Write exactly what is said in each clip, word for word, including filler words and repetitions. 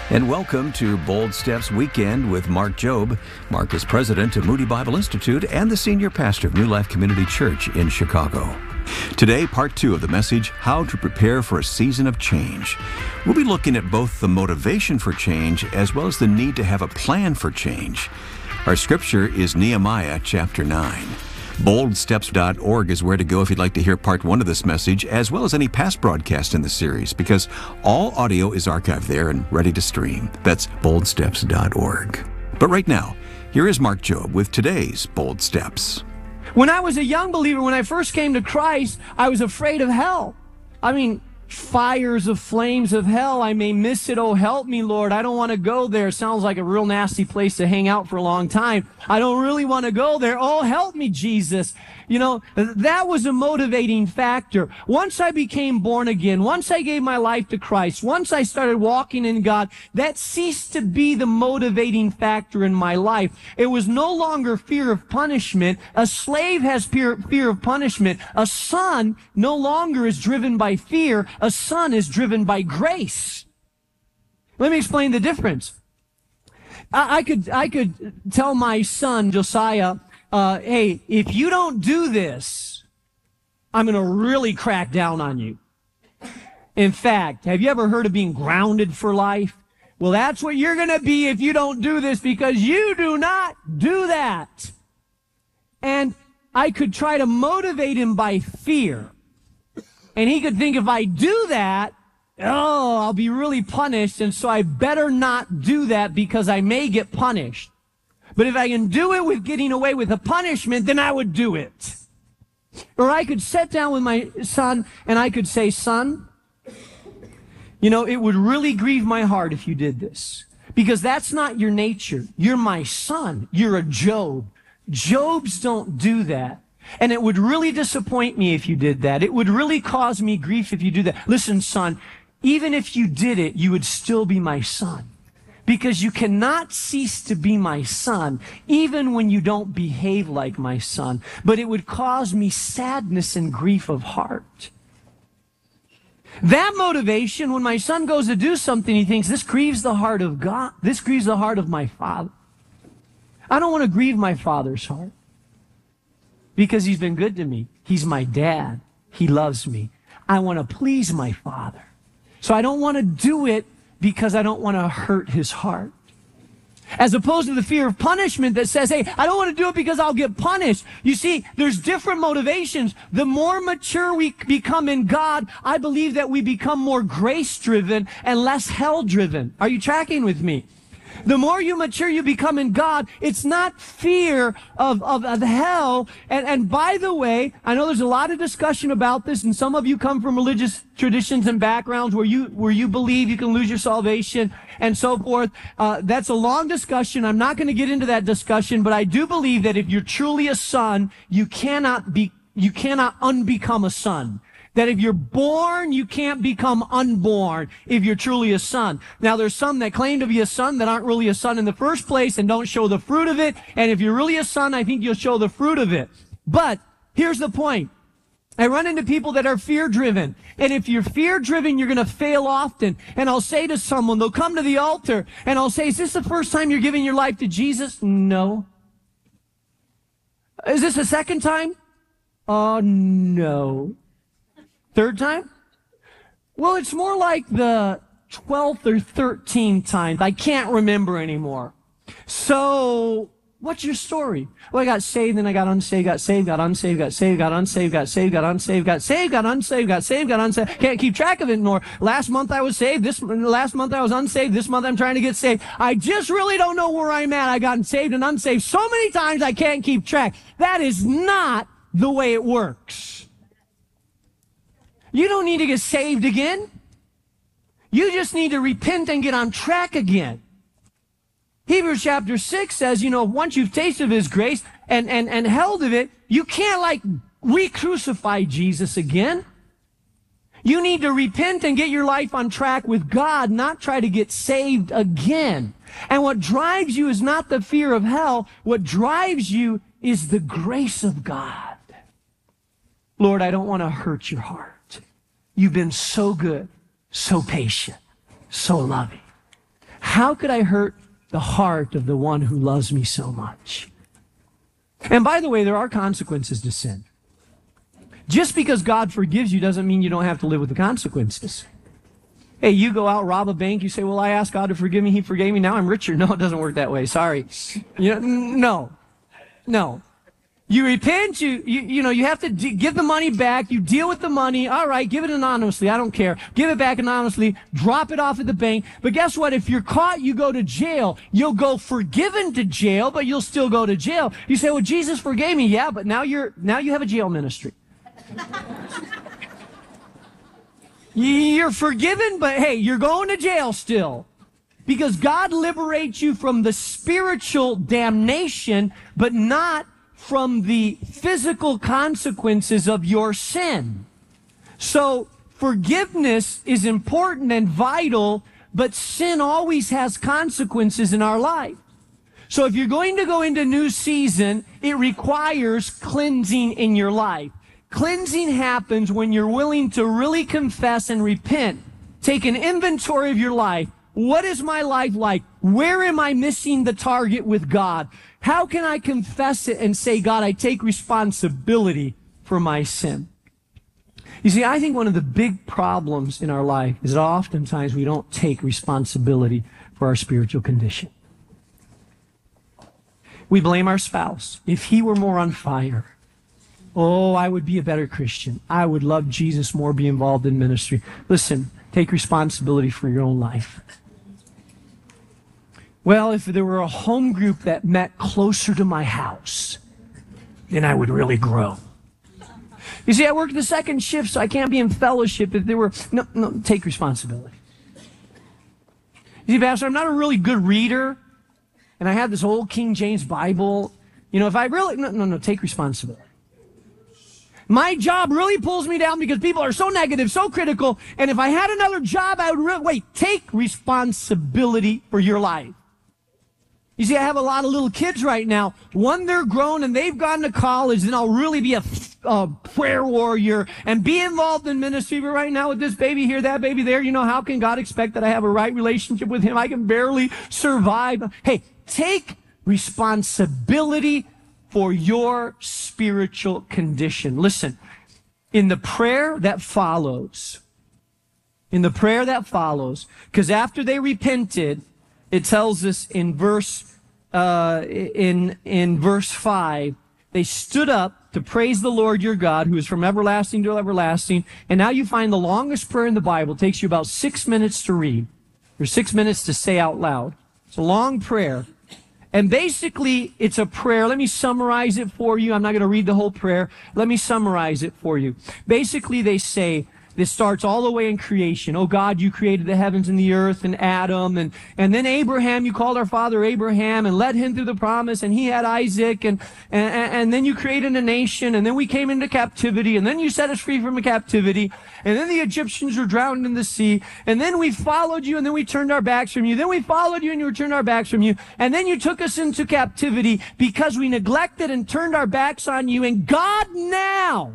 And welcome to Bold Steps Weekend with Mark Jobe. Mark is president of Moody Bible Institute and the senior pastor of New Life Community Church in Chicago. Today, part two of the message, How to Prepare for a Season of Change. We'll be looking at both the motivation for change as well as the need to have a plan for change. Our scripture is Nehemiah chapter nine. bold steps dot org is where to go if you'd like to hear part one of this message, as well as any past broadcast in the series, because all audio is archived there and ready to stream. That's bold steps dot org. But right now, here is Mark Jobe with today's Bold Steps. When I was a young believer, when I first came to Christ, I was afraid of hell. I mean, fires of flames of hell, I may miss it. Oh, help me, Lord. I don't want to go there. Sounds like a real nasty place to hang out for a long time. I don't really want to go there. Oh, help me, Jesus. You know, that was a motivating factor. Once I became born again, once I gave my life to Christ, once I started walking in God, that ceased to be the motivating factor in my life. It was no longer fear of punishment. A slave has fear, fear of punishment. A son no longer is driven by fear. A son is driven by grace. Let me explain the difference. I, I could, I could tell my son, Josiah, Uh, hey, if you don't do this, I'm going to really crack down on you. In fact, have you ever heard of being grounded for life? Well, that's what you're going to be if you don't do this, because you do not do that. And I could try to motivate him by fear. And he could think, if I do that, oh, I'll be really punished, and so I better not do that because I may get punished. But if I can do it with getting away with a punishment, then I would do it. Or I could sit down with my son and I could say, son, you know, it would really grieve my heart if you did this. Because that's not your nature. You're my son. You're a Job. Jobs don't do that. And it would really disappoint me if you did that. It would really cause me grief if you do that. Listen, son, even if you did it, you would still be my son. Because you cannot cease to be my son, even when you don't behave like my son. But it would cause me sadness and grief of heart. That motivation, when my son goes to do something, he thinks, this grieves the heart of God. This grieves the heart of my father. I don't want to grieve my father's heart. Because he's been good to me. He's my dad. He loves me. I want to please my father. So I don't want to do it because I don't want to hurt his heart. As opposed to the fear of punishment that says, hey, I don't want to do it because I'll get punished. You see, there's different motivations. The more mature we become in God, I believe that we become more grace-driven and less hell-driven. Are you tracking with me? The more you mature, you become in God. It's not fear of, of, of hell. And, and by the way, I know there's a lot of discussion about this, and some of you come from religious traditions and backgrounds where you, where you believe you can lose your salvation and so forth. Uh, that's a long discussion. I'm not going to get into that discussion, but I do believe that if you're truly a son, you cannot be, you cannot unbecome a son. That if you're born, you can't become unborn if you're truly a son. Now, there's some that claim to be a son that aren't really a son in the first place and don't show the fruit of it. And if you're really a son, I think you'll show the fruit of it. But here's the point. I run into people that are fear-driven. And if you're fear-driven, you're going to fail often. And I'll say to someone, they'll come to the altar, and I'll say, is this the first time you're giving your life to Jesus? No. Is this the second time? Oh, no. Third time? Well, it's more like the twelfth or thirteenth time. I can't remember anymore. So, what's your story? Well, I got saved, then I got unsaved, got saved, got unsaved, got saved, got unsaved, got saved, got unsaved, got saved, got unsaved, got saved, got unsaved. Can't keep track of it anymore. Last month I was saved. This last month I was unsaved. This month I'm trying to get saved. I just really don't know where I'm at. I got saved and unsaved so many times I can't keep track. That is not the way it works. You don't need to get saved again. You just need to repent and get on track again. Hebrews chapter six says, you know, once you've tasted of his grace and, and, and held of it, you can't like re-crucify Jesus again. You need to repent and get your life on track with God, not try to get saved again. And what drives you is not the fear of hell. What drives you is the grace of God. Lord, I don't want to hurt your heart. You've been so good, so patient, so loving. How could I hurt the heart of the one who loves me so much? And by the way, there are consequences to sin. Just because God forgives you doesn't mean you don't have to live with the consequences. Hey, you go out, rob a bank, you say, well, I asked God to forgive me, he forgave me, now I'm richer. No, it doesn't work that way, sorry. You know, no, no. You repent, you, you, you know, you have to d- give the money back, you deal with the money, all right, give it anonymously, I don't care. Give it back anonymously, drop it off at the bank. But guess what? If you're caught, you go to jail. You'll go forgiven to jail, but you'll still go to jail. You say, well, Jesus forgave me. Yeah, but now you're, now you have a jail ministry. You're forgiven, but hey, you're going to jail still. Because God liberates you from the spiritual damnation, but not from the physical consequences of your sin. So forgiveness is important and vital, but sin always has consequences in our life. So if you're going to go into a new season, it requires cleansing in your life. Cleansing happens when you're willing to really confess and repent. Take an inventory of your life. What is my life like? Where am I missing the target with God? How can I confess it and say, God, I take responsibility for my sin? You see, I think one of the big problems in our life is that oftentimes we don't take responsibility for our spiritual condition. We blame our spouse. If he were more on fire, oh, I would be a better Christian. I would love Jesus more, be involved in ministry. Listen, take responsibility for your own life. Well, if there were a home group that met closer to my house, then I would really grow. You see, I work the second shift, so I can't be in fellowship if there were... No, no, take responsibility. You see, Pastor, I'm not a really good reader, and I have this old King James Bible. You know, if I really... No, no, no, take responsibility. My job really pulls me down because people are so negative, so critical, and if I had another job, I would really... Wait, take responsibility for your life. You see, I have a lot of little kids right now. When they're grown and they've gone to college, then I'll really be a, a prayer warrior and be involved in ministry. But right now with this baby here, that baby there, you know, how can God expect that I have a right relationship with him? I can barely survive. Hey, take responsibility for your spiritual condition. Listen, in the prayer that follows, in the prayer that follows, because after they repented, it tells us in verse uh, in in verse five, they stood up to praise the Lord your God, who is from everlasting to everlasting. And now you find the longest prayer in the Bible. It takes you about six minutes to read, or six minutes to say out loud. It's a long prayer. And basically, it's a prayer. Let me summarize it for you. I'm not going to read the whole prayer. Let me summarize it for you. Basically, they say, this starts all the way in creation. Oh God, you created the heavens and the earth and Adam. And, and then Abraham, you called our father Abraham and led him through the promise. And he had Isaac. And, and, and then you created a nation. And then we came into captivity. And then you set us free from the captivity. And then the Egyptians were drowned in the sea. And then we followed you. And then we turned our backs from you. Then we followed you and you turned our backs from you. And then you took us into captivity because we neglected and turned our backs on you. And God, now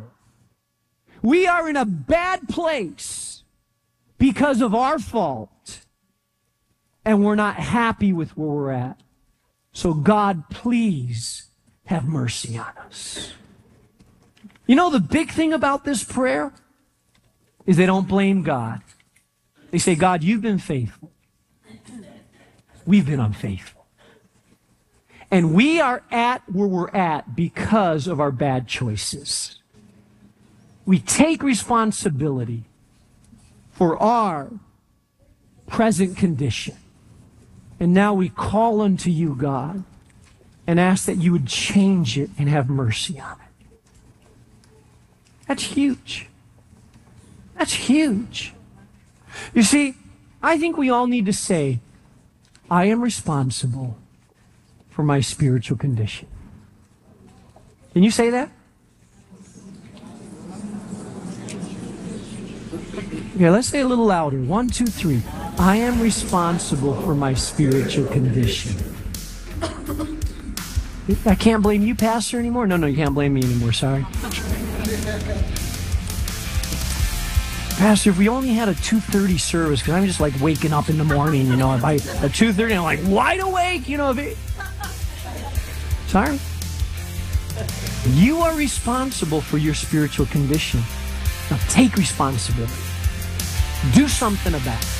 we are in a bad place because of our fault, and we're not happy with where we're at. So God, please have mercy on us. You know, the big thing about this prayer is they don't blame God. They say, God, you've been faithful. We've been unfaithful. And we are at where we're at because of our bad choices. We take responsibility for our present condition. And now we call unto you, God, and ask that you would change it and have mercy on it. That's huge. That's huge. You see, I think we all need to say, I am responsible for my spiritual condition. Can you say that? Okay, let's say it a little louder. One, two, three. I am responsible for my spiritual condition. I can't blame you, Pastor, anymore? No, no, you can't blame me anymore. Sorry. Pastor, if we only had a two thirty service, because I'm just like waking up in the morning, you know, by at two thirty, I'm like wide awake, you know. If it... Sorry. You are responsible for your spiritual condition. Now take responsibility. Do something about it.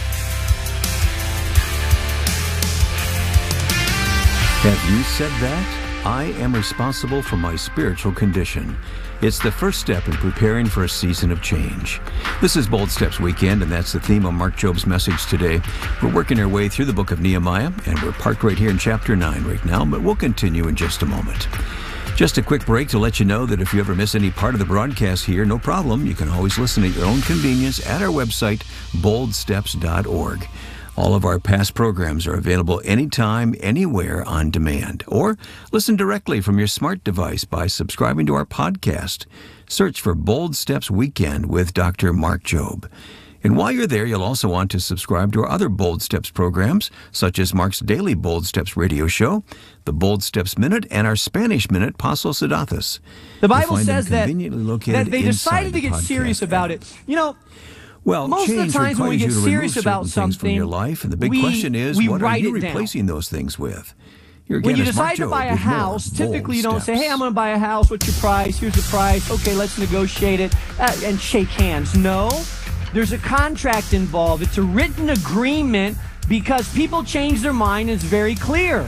Have you said that? I am responsible for my spiritual condition. It's the first step in preparing for a season of change. This is Bold Steps Weekend, and that's the theme of Mark Job's message today. We're working our way through the book of Nehemiah, and we're parked right here in chapter nine right now, but we'll continue in just a moment. Just a quick break to let you know that if you ever miss any part of the broadcast here, no problem. You can always listen at your own convenience at our website, bold steps dot org. All of our past programs are available anytime, anywhere on demand. Or listen directly from your smart device by subscribing to our podcast. Search for Bold Steps Weekend with Doctor Mark Job. And while you're there, you'll also want to subscribe to our other Bold Steps programs, such as Mark's daily Bold Steps radio show, the Bold Steps Minute, and our Spanish Minute, Paso Sedathis. The Bible says that, that they decided to get serious about it. You know, Well, most of the times when we get serious about something from your life, and the big we, question is, we what are write you it replacing down. those things with? You're When you again, as Mark decide to Job buy a with more house, typically bold you don't steps. say, hey, I'm going to buy a house. What's your price? Here's the price. Okay, let's negotiate it uh, and shake hands. No, there's a contract involved. It's a written agreement because people change their mind. It's very clear.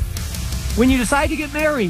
When you decide to get married,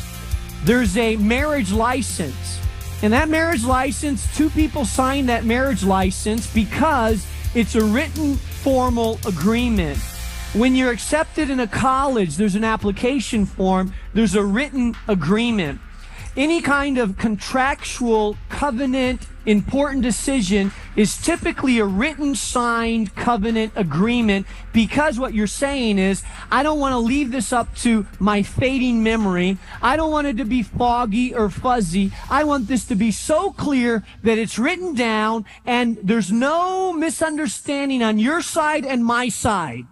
there's a marriage license. And that marriage license, two people sign that marriage license because it's a written, formal agreement. When you're accepted in a college, there's an application form. There's a written agreement. Any kind of contractual, covenant, important decision is typically a written, signed covenant agreement because what you're saying is, I don't want to leave this up to my fading memory. I don't want it to be foggy or fuzzy. I want this to be so clear that it's written down and there's no misunderstanding on your side and my side.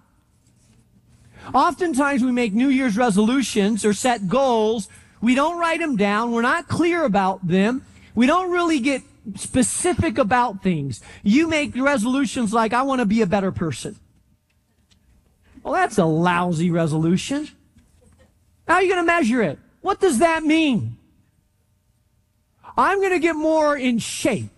Oftentimes we make New Year's resolutions or set goals. We don't write them down. We're not clear about them. We don't really get specific about things. You make resolutions like, I want to be a better person. Well, that's a lousy resolution. How are you going to measure it? What does that mean? I'm going to get more in shape.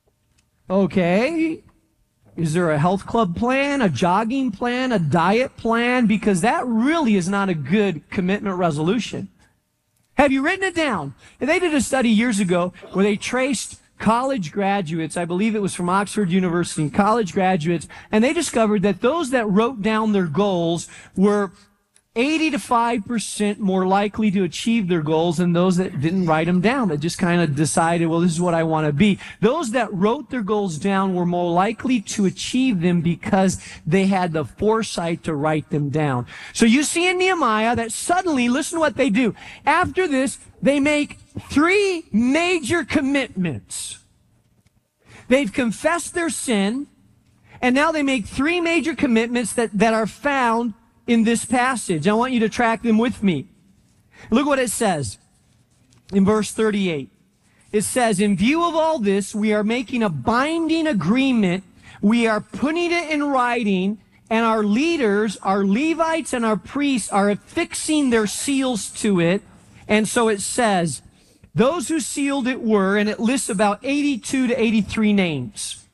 Okay. Is there a health club plan, a jogging plan, a diet plan? Because that really is not a good commitment resolution. Have you written it down? And they did a study years ago where they traced college graduates, I believe it was from Oxford University, college graduates, and they discovered that those that wrote down their goals were eighty to five percent more likely to achieve their goals than those that didn't write them down, that just kind of decided, well, this is what I want to be. Those that wrote their goals down were more likely to achieve them because they had the foresight to write them down. So you see in Nehemiah that suddenly, listen to what they do. After this, they make three major commitments. They've confessed their sin, and now they make three major commitments that, that are found in this passage. I want you to track them with me. Look what it says in verse thirty-eight. It says, in view of all this, we are making a binding agreement. We are putting it in writing, and our leaders, our Levites and our priests are affixing their seals to it. And so it says, those who sealed it were, and it lists about eighty-two to eighty-three names.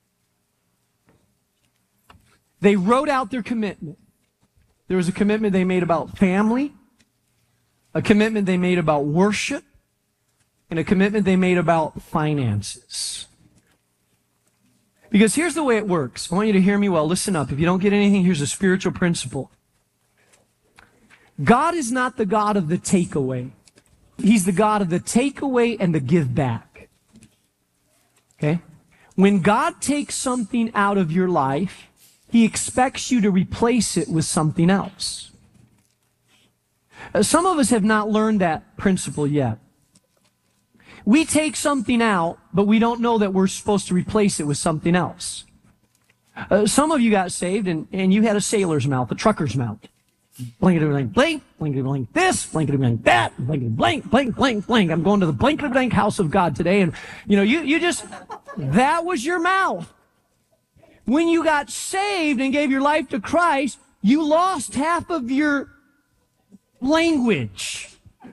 They wrote out their commitment. There was a commitment they made about family, a commitment they made about worship, and a commitment they made about finances. Because here's the way it works. I want you to hear me well. Listen up. If you don't get anything, here's a spiritual principle. God is not the God of the takeaway. He's the God of the takeaway and the give back. Okay? When God takes something out of your life, He expects you to replace it with something else. Uh, some of us have not learned that principle yet. We take something out, but we don't know that we're supposed to replace it with something else. Uh, some of you got saved and, and you had a sailor's mouth, a trucker's mouth. blankety blank, blank, blankety blank this, blankety blank that, blankety blank, blank, blank, blank. I'm going to the blankety blank house of God today. And, you know, you, you just, that was your mouth. When you got saved and gave your life to Christ, you lost half of your language.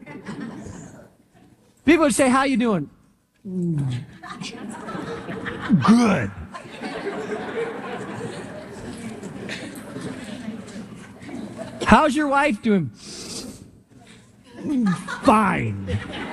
People would say, how you doing? Good. How's your wife doing? Fine.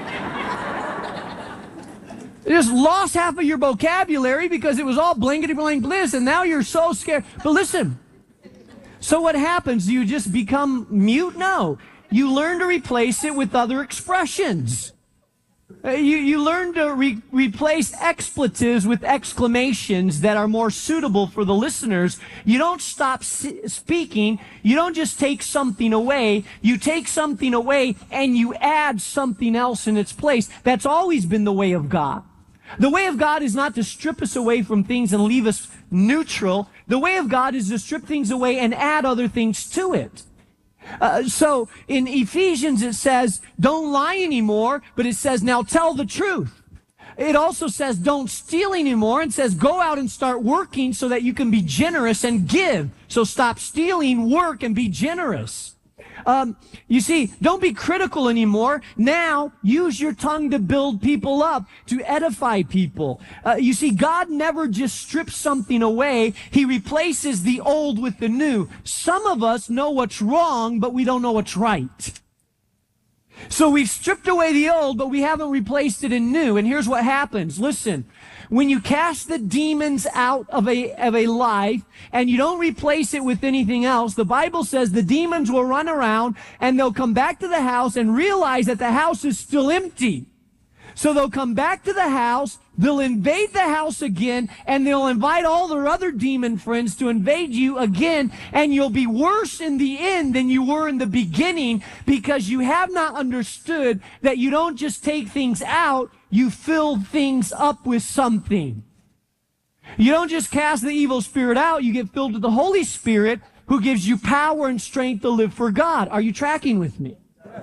You just lost half of your vocabulary because it was all blankety blank bliss, and now you're so scared. But listen, so what happens? Do you just become mute? No. You learn to replace it with other expressions. Uh, you, you learn to re- replace expletives with exclamations that are more suitable for the listeners. You don't stop s- speaking. You don't just take something away. You take something away and you add something else in its place. That's always been the way of God. The way of God is not to strip us away from things and leave us neutral. The way of God is to strip things away and add other things to it. Uh, so in Ephesians it says, don't lie anymore, but it says, now tell the truth. It also says, don't steal anymore, and says, go out and start working so that you can be generous and give. So stop stealing, work, and be generous. Um, you see, don't be critical anymore. Now, use your tongue to build people up, to edify people. Uh, you see, God never just strips something away. He replaces the old with the new. Some of us know what's wrong, but we don't know what's right. So we've stripped away the old, but we haven't replaced it in new. And here's what happens. Listen. When you cast the demons out of a, of a life and you don't replace it with anything else, the Bible says the demons will run around and they'll come back to the house and realize that the house is still empty. So they'll come back to the house, they'll invade the house again, and they'll invite all their other demon friends to invade you again, and you'll be worse in the end than you were in the beginning because you have not understood that you don't just take things out, you fill things up with something. You don't just cast the evil spirit out, you get filled with the Holy Spirit who gives you power and strength to live for God. Are you tracking with me?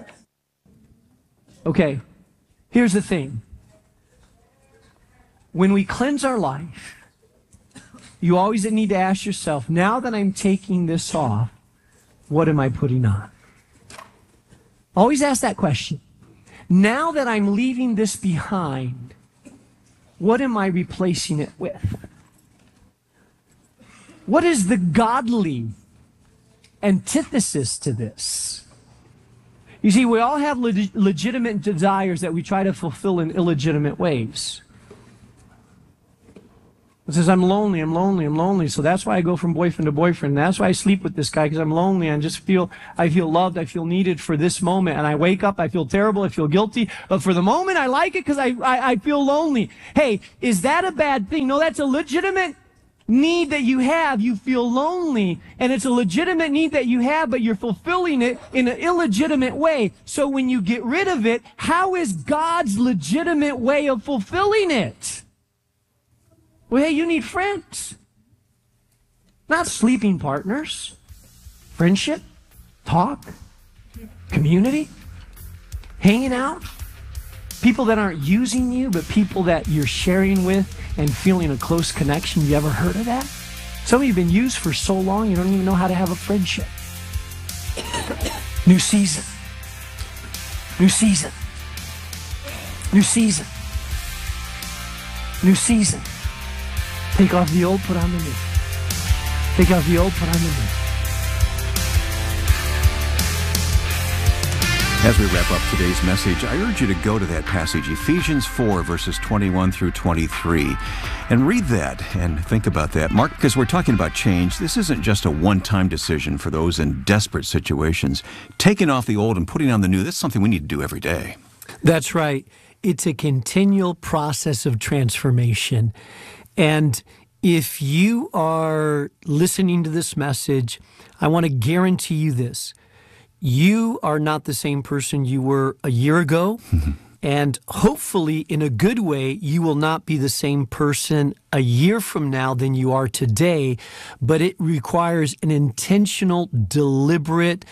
Okay. Here's the thing. When we cleanse our life, you always need to ask yourself, now that I'm taking this off, what am I putting on? Always ask that question. Now that I'm leaving this behind, what am I replacing it with? What is the godly antithesis to this? You see, we all have leg- legitimate desires that we try to fulfill in illegitimate ways. It says, I'm lonely, I'm lonely, I'm lonely. So that's why I go from boyfriend to boyfriend. That's why I sleep with this guy, because I'm lonely. I just feel, I feel loved, I feel needed for this moment. And I wake up, I feel terrible, I feel guilty. But for the moment, I like it because I, I, I feel lonely. Hey, is that a bad thing? No, that's a legitimate need that you have. You feel lonely, and it's a legitimate need that you have, but you're fulfilling it in an illegitimate way. So when you get rid of it, how is God's legitimate way of fulfilling it? Well, hey, you need friends, not sleeping partners. Friendship, talk, community, hanging out. People that aren't using you, but people that you're sharing with and feeling a close connection. You ever heard of that? Some of you have been used for so long, you don't even know how to have a friendship. New season. New season. New season. New season. Take off the old, put on the new. Take off the old, put on the new. As we wrap up today's message, I urge you to go to that passage, Ephesians four, verses twenty-one through twenty-three, and read that and think about that. Mark, because we're talking about change, this isn't just a one-time decision for those in desperate situations. Taking off the old and putting on the new, that's something we need to do every day. That's right. It's a continual process of transformation. And if you are listening to this message, I want to guarantee you this. You are not the same person you were a year ago, and hopefully in a good way, you will not be the same person a year from now than you are today, but it requires an intentional, deliberate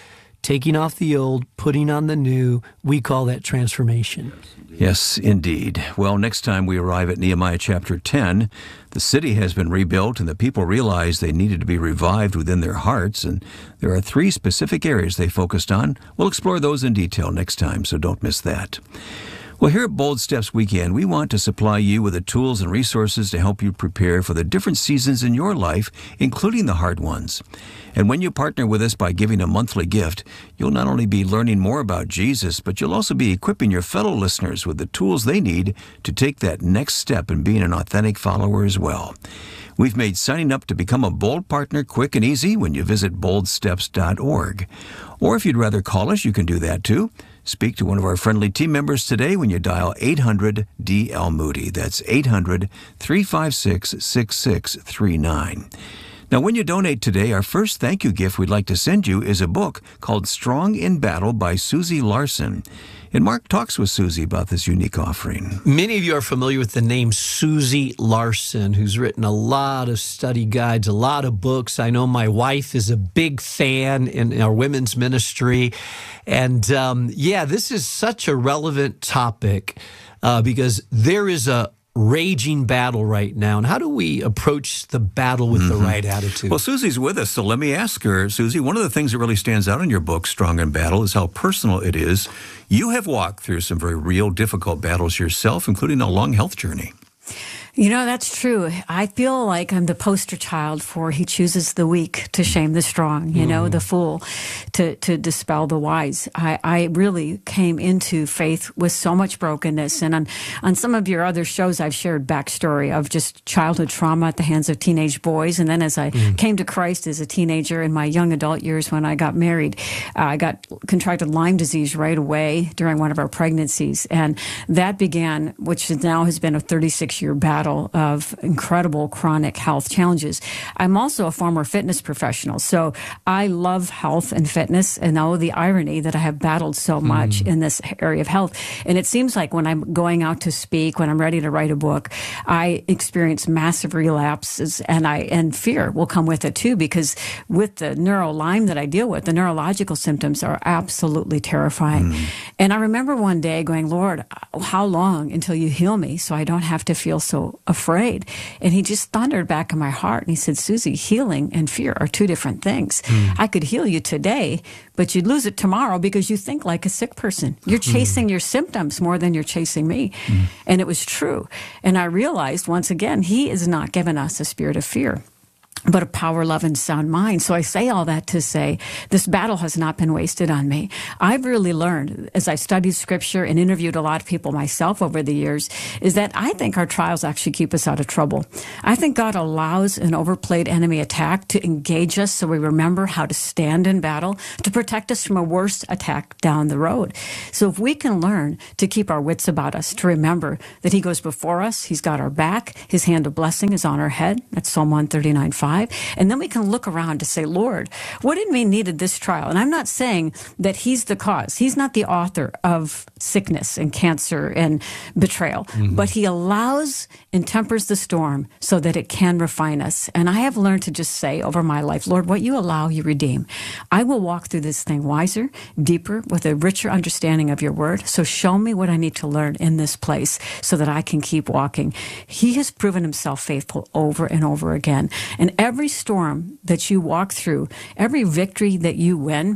taking off the old, putting on the new. We call that transformation. Yes, indeed. Well, next time we arrive at Nehemiah chapter ten, the city has been rebuilt and the people realized they needed to be revived within their hearts, and there are three specific areas they focused on. We'll explore those in detail next time, so don't miss that. Well, here at Bold Steps Weekend, we want to supply you with the tools and resources to help you prepare for the different seasons in your life, including the hard ones. And when you partner with us by giving a monthly gift, you'll not only be learning more about Jesus, but you'll also be equipping your fellow listeners with the tools they need to take that next step in being an authentic follower as well. We've made signing up to become a Bold partner quick and easy when you visit bold steps dot org. Or if you'd rather call us, you can do that too. Speak to one of our friendly team members today when you dial eight hundred D L Moody. That's eight hundred, three five six, six six three nine. Now, when you donate today, our first thank you gift we'd like to send you is a book called Strong in Battle by Susie Larson. And Mark talks with Susie about this unique offering. Many of you are familiar with the name Susie Larson, who's written a lot of study guides, a lot of books. I know my wife is a big fan in our women's ministry. And um, yeah, this is such a relevant topic uh, because there is a raging battle right now. And how do we approach the battle with mm-hmm. the right attitude? Well, Susie's with us, so let me ask her. Susie, one of the things that really stands out in your book, Strong in Battle, is how personal it is. You have walked through some very real, difficult battles yourself, including a long health journey. You know, that's true. I feel like I'm the poster child for he chooses the weak to shame the strong, you mm-hmm. know, the fool to, to dispel the wise. I, I really came into faith with so much brokenness. And on, on some of your other shows, I've shared backstory of just childhood trauma at the hands of teenage boys. And then as I mm. came to Christ as a teenager in my young adult years when I got married, uh, I got contracted Lyme disease right away during one of our pregnancies. And that began, which now has been a thirty-six year battle of incredible chronic health challenges. I'm also a former fitness professional, so I love health and fitness and know the irony that I have battled so much mm. in this area of health. And it seems like when I'm going out to speak, when I'm ready to write a book, I experience massive relapses, and I and fear will come with it too, because with the neuro Lyme that I deal with, the neurological symptoms are absolutely terrifying. Mm. And I remember one day going, Lord, how long until you heal me so I don't have to feel so afraid? And he just thundered back in my heart and he said, Susie, healing and fear are two different things. Mm. I could heal you today, but you'd lose it tomorrow because you think like a sick person. You're chasing mm. your symptoms more than you're chasing me. Mm. And it was true. And I realized once again, he has not given us a spirit of fear, but a power, love, and sound mind. So I say all that to say this battle has not been wasted on me. I've really learned, as I studied Scripture and interviewed a lot of people myself over the years, is that I think our trials actually keep us out of trouble. I think God allows an overplayed enemy attack to engage us so we remember how to stand in battle, to protect us from a worse attack down the road. So if we can learn to keep our wits about us, to remember that he goes before us, he's got our back, his hand of blessing is on our head. That's Psalm one thirty-nine five. And then we can look around to say, Lord, what in me needed this trial? And I'm not saying that he's the cause. He's not the author of sickness and cancer and betrayal, mm-hmm. but he allows and tempers the storm so that it can refine us. And I have learned to just say over my life, Lord, what you allow, you redeem. I will walk through this thing wiser, deeper, with a richer understanding of your word. So show me what I need to learn in this place so that I can keep walking. He has proven himself faithful over and over again. And every storm that you walk through, every victory that you win,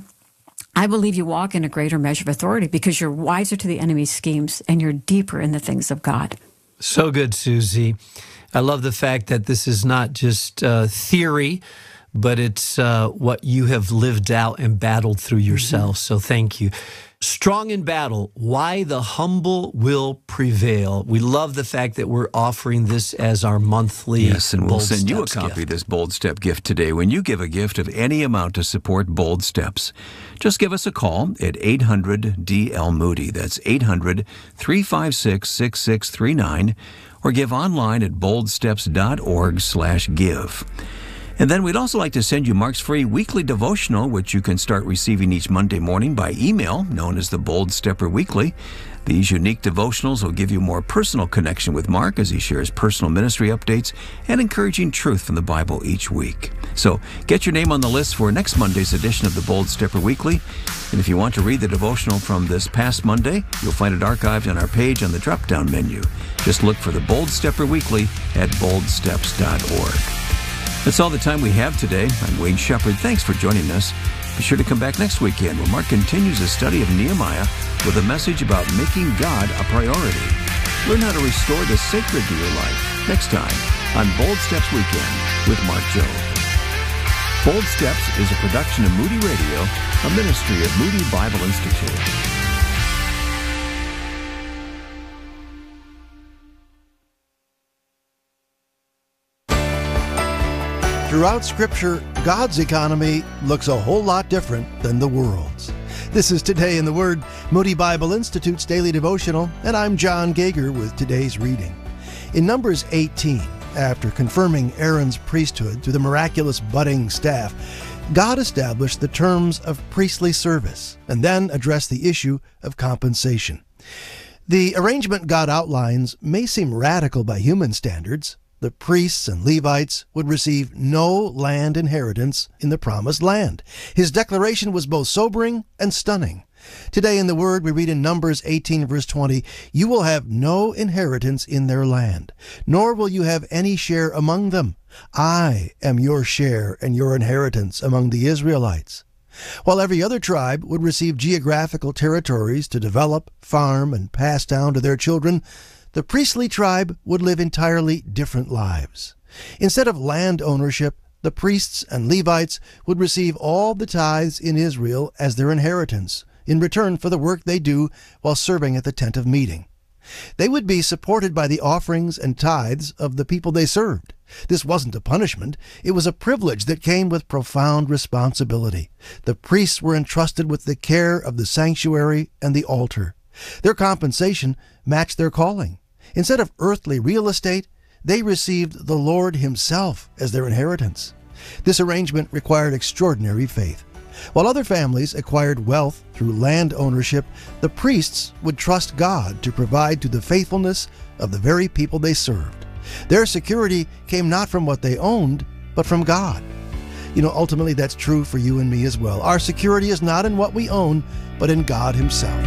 I believe you walk in a greater measure of authority because you're wiser to the enemy's schemes and you're deeper in the things of God. So good, Susie. I love the fact that this is not just uh, theory, but it's uh, what you have lived out and battled through yourself. Mm-hmm. So thank you. Strong in Battle, Why the Humble Will Prevail. We love the fact that we're offering this as our monthly Yes, and we'll Bold send you a Steps copy gift. of this Bold Step gift today when you give a gift of any amount to support Bold Steps. Just give us a call at eight hundred D L Moody. That's eight hundred, three five six, six six three nine, or give online at bold steps dot org slash give. And then we'd also like to send you Mark's free weekly devotional, which you can start receiving each Monday morning by email, known as the Bold Stepper Weekly. These unique devotionals will give you more personal connection with Mark as he shares personal ministry updates and encouraging truth from the Bible each week. So get your name on the list for next Monday's edition of the Bold Stepper Weekly. And if you want to read the devotional from this past Monday, you'll find it archived on our page on the drop-down menu. Just look for the Bold Stepper Weekly at bold steps dot org. That's all the time we have today. I'm Wayne Shepherd. Thanks for joining us. Be sure to come back next weekend where Mark continues his study of Nehemiah with a message about making God a priority. Learn how to restore the sacred to your life next time on Bold Steps Weekend with Mark Jobe. Bold Steps is a production of Moody Radio, a ministry of Moody Bible Institute. Throughout Scripture, God's economy looks a whole lot different than the world's. This is Today in the Word, Moody Bible Institute's daily devotional, and I'm John Gager with today's reading. In Numbers eighteen, after confirming Aaron's priesthood through the miraculous budding staff, God established the terms of priestly service and then addressed the issue of compensation. The arrangement God outlines may seem radical by human standards. The priests and Levites would receive no land inheritance in the promised land. His declaration was both sobering and stunning. Today in the Word, we read in Numbers eighteen, verse twenty, "You will have no inheritance in their land, nor will you have any share among them. I am your share and your inheritance among the Israelites." While every other tribe would receive geographical territories to develop, farm, and pass down to their children, the priestly tribe would live entirely different lives. Instead of land ownership, the priests and Levites would receive all the tithes in Israel as their inheritance, in return for the work they do while serving at the tent of meeting. They would be supported by the offerings and tithes of the people they served. This wasn't a punishment. It was a privilege that came with profound responsibility. The priests were entrusted with the care of the sanctuary and the altar. Their compensation matched their calling. Instead of earthly real estate, they received the Lord Himself as their inheritance. This arrangement required extraordinary faith. While other families acquired wealth through land ownership, the priests would trust God to provide to the faithfulness of the very people they served. Their security came not from what they owned, but from God. You know, ultimately that's true for you and me as well. Our security is not in what we own, but in God Himself.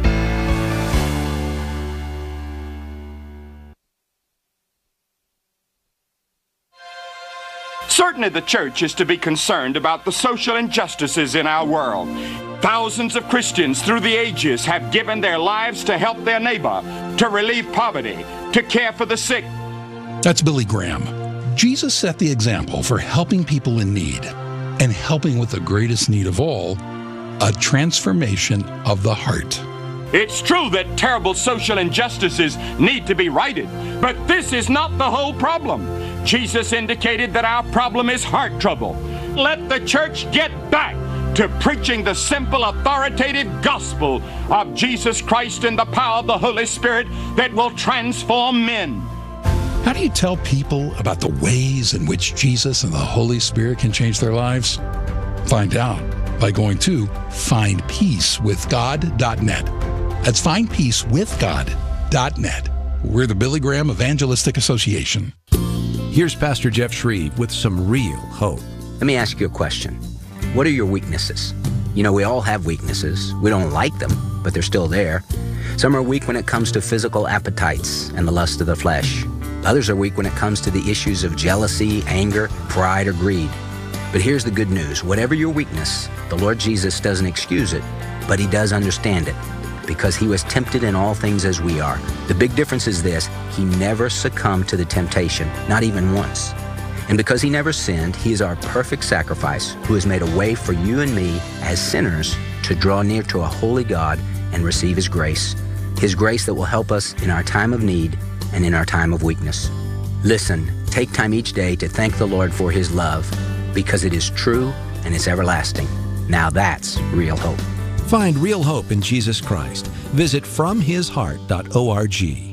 Certainly the church is to be concerned about the social injustices in our world. Thousands of Christians through the ages have given their lives to help their neighbor, to relieve poverty, to care for the sick. That's Billy Graham. Jesus set the example for helping people in need and helping with the greatest need of all, a transformation of the heart. It's true that terrible social injustices need to be righted, but this is not the whole problem. Jesus indicated that our problem is heart trouble. Let the church get back to preaching the simple, authoritative gospel of Jesus Christ and the power of the Holy Spirit that will transform men. How do you tell people about the ways in which Jesus and the Holy Spirit can change their lives? Find out by going to find peace with god dot net. That's find peace with god dot net. We're the Billy Graham Evangelistic Association. Here's Pastor Jeff Shreve with some real hope. Let me ask you a question. What are your weaknesses? You know, we all have weaknesses. We don't like them, but they're still there. Some are weak when it comes to physical appetites and the lust of the flesh. Others are weak when it comes to the issues of jealousy, anger, pride, or greed. But here's the good news. Whatever your weakness, the Lord Jesus doesn't excuse it, but He does understand it, because He was tempted in all things as we are. The big difference is this: He never succumbed to the temptation, not even once. And because He never sinned, He is our perfect sacrifice, who has made a way for you and me as sinners to draw near to a holy God and receive His grace. His grace that will help us in our time of need and in our time of weakness. Listen, take time each day to thank the Lord for His love, because it is true and it's everlasting. Now that's real hope. Find real hope in Jesus Christ. Visit from his heart dot org.